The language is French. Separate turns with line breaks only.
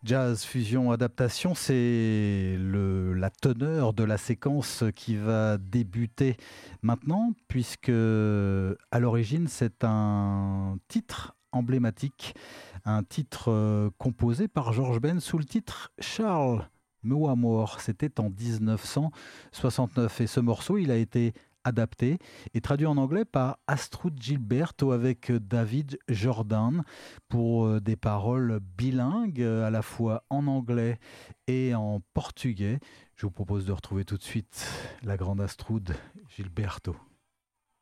Jazz, fusion, adaptation, c'est la teneur de la séquence qui va débuter maintenant, puisque à l'origine c'est un titre emblématique, un titre composé par George Ben sous le titre Charles Mewamor. C'était en 1969 et ce morceau il a été adapté et traduit en anglais par Astrud Gilberto avec David Jordan pour des paroles bilingues à la fois en anglais et en portugais. Je vous propose de retrouver tout de suite la grande Astrud Gilberto.